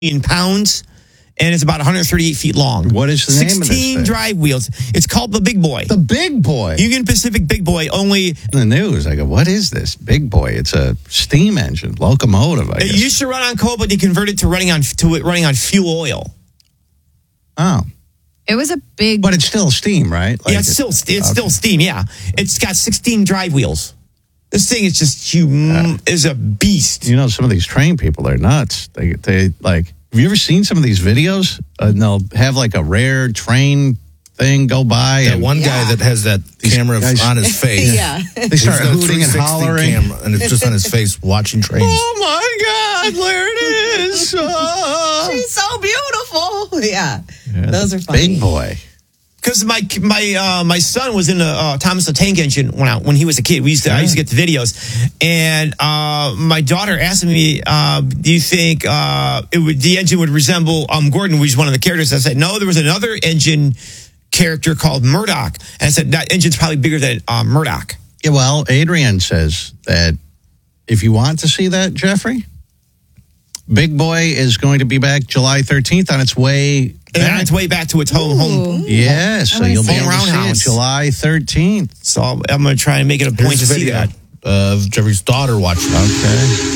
pounds, and it's about 138 feet long. What is the name of this 16 thing? drive wheels. It's called the Big Boy. The Big Boy. Union Pacific Big Boy. Only In the news, I go, what is this Big Boy? It's a steam engine, locomotive, I it guess. used to run on coal, but they converted to running on fuel oil. Oh. It was a big. But it's still steam, right? Like Yeah, it's still steam. Yeah, it's got 16 drive wheels. This thing is just is a beast. You know, some of these train people, they're nuts. They like. Have you ever seen some of these videos? And they'll have like a rare train thing go by. That and one guy that has that camera guys- on his face. Yeah. They start He's got a hooting and 360 hollering. camera, and it's just on his face watching trains. Oh my God! There it is. She's so beautiful. Yeah. Those are funny. Big Boy. Because my son was in a Thomas the Tank Engine when he was a kid. I used to get the videos, and my daughter asked me, "Do you think the engine would resemble Gordon, who's one of the characters?" I said, "No, there was another engine character called Murdoch," and I said that engine's probably bigger than Murdoch. Yeah, well, Adrian says that if you want to see that, Jeffrey, Big Boy is going to be back July 13th on its way And on its way back to its home. Yeah, so you'll be able to see it Roundhouse. July 13th. So I'm going to try and make it a point to see that. Of Jeffrey's daughter watching. Okay.